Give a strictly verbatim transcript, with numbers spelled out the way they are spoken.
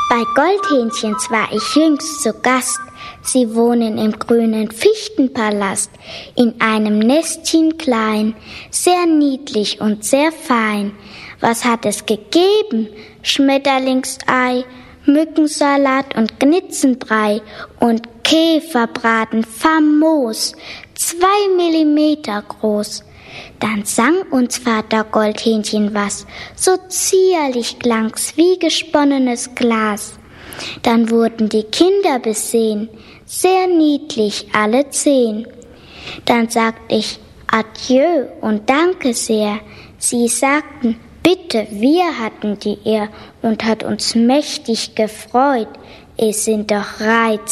Bei Goldhähnchens war ich jüngst zu Gast. Sie wohnen im grünen Fichtenpalast, in einem Nestchen klein, sehr niedlich und sehr fein. Was hat es gegeben? Schmetterlingsei, Mückensalat und Gnitzenbrei und Käferbraten famos, zwei Millimeter groß. Dann sang uns Vater Goldhähnchen was, so zierlich klang's wie gesponnenes Glas. Dann wurden die Kinder besehen, sehr niedlich alle zehn. Dann sagte ich Adieu und danke sehr. Sie sagten, bitte, wir hatten die Ehr und hat uns mächtig gefreut. Es sind doch Reiz